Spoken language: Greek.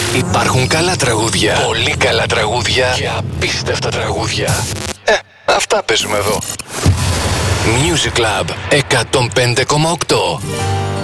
Υπάρχουν καλά τραγούδια, πολύ καλά τραγούδια και απίστευτα τραγούδια. Αυτά παίζουμε εδώ. Music Club 105,8.